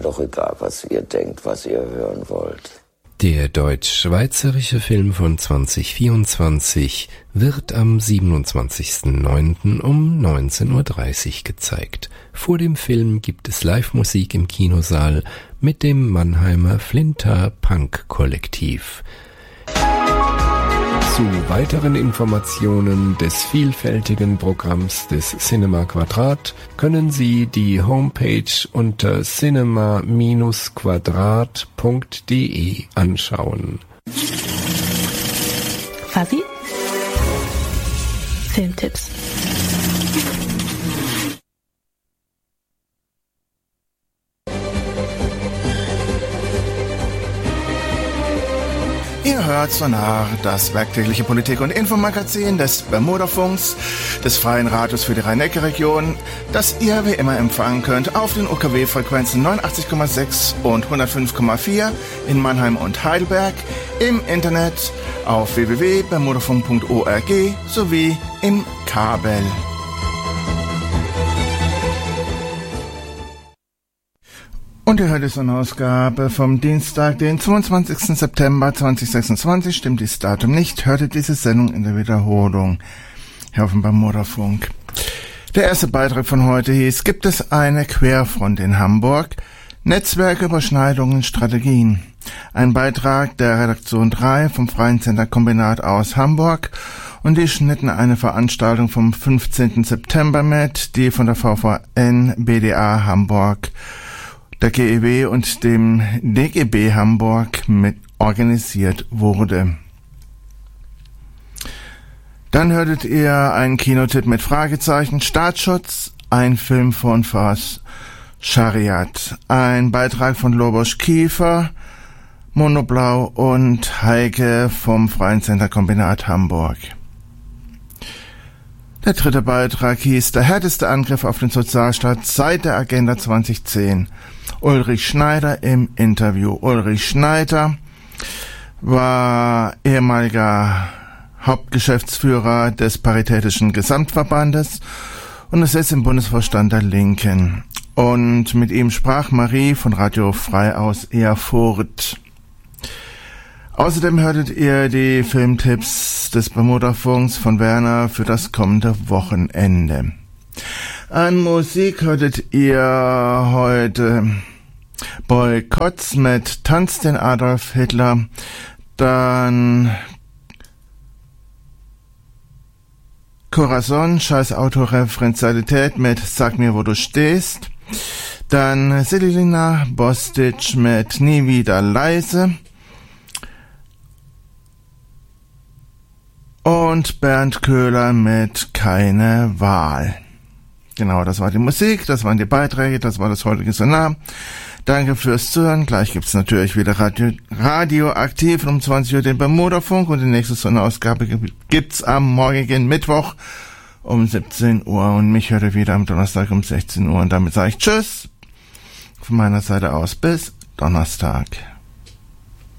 doch egal, was ihr denkt, was ihr hören wollt. Der deutsch-schweizerische Film von 2024 wird am 27.09. um 19:30 Uhr gezeigt. Vor dem Film gibt es Live-Musik im Kinosaal mit dem Mannheimer Flinter Punk Kollektiv. Zu weiteren Informationen des vielfältigen Programms des Cinema Quadrat können Sie die Homepage unter cinema-quadrat.de anschauen. Fuzzy? Filmtipps. Ihr hört Sonar, das werktägliche Politik- und Infomagazin des Bermudafunks, des Freien Radios für die Rhein-Neckar-Region, das ihr wie immer empfangen könnt auf den UKW-Frequenzen 89,6 und 105,4 in Mannheim und Heidelberg, im Internet auf www.bermudafunk.org sowie im Kabel. Und ihr hört es eine Ausgabe vom Dienstag, den 22. September 2026. Stimmt dieses Datum nicht, hörte diese Sendung in der Wiederholung hier auf dem Bermudafunk. Der erste Beitrag von heute hieß: Gibt es eine Querfront in Hamburg? Netzwerküberschneidungen, Strategien. Ein Beitrag der Redaktion 3 vom Freien Senderkombinat aus Hamburg, und die schnitten eine Veranstaltung vom 15. September mit, die von der VVN, BDA Hamburg, der GEW und dem DGB Hamburg mit organisiert wurde. Dann hörtet ihr einen Kinotipp mit Fragezeichen: Staatsschutz, ein Film von Fars Schariat. Ein Beitrag von Lobos Kiefer, Monoblau und Heike vom Freien Senderkombinat Hamburg. Der dritte Beitrag hieß: Der härteste Angriff auf den Sozialstaat seit der Agenda 2010. Ulrich Schneider im Interview. Ulrich Schneider war ehemaliger Hauptgeschäftsführer des Paritätischen Gesamtverbandes und ist jetzt im Bundesvorstand der Linken. Und mit ihm sprach Marie von Radio Frei aus Erfurt. Außerdem hörtet ihr die Filmtipps des Bermudafunks von Werner für das kommende Wochenende. An Musik hörtet ihr heute Boykotts mit Tanz den Adolf Hitler, dann Corazon, Scheiß Autoreferenzialität mit Sag mir, wo du stehst, dann Selina Bostic mit Nie wieder leise und Bernd Köhler mit Keine Wahl. Genau, das war die Musik, das waren die Beiträge, das war das heutige Sonar. Danke fürs Zuhören. Gleich gibt's natürlich wieder Radioaktiv um 20 Uhr den Bermudafunk, und die nächste Sonarausgabe gibt's am morgigen Mittwoch um 17 Uhr. Und mich hört ihr wieder am Donnerstag um 16 Uhr. Und damit sage ich Tschüss. Von meiner Seite aus bis Donnerstag.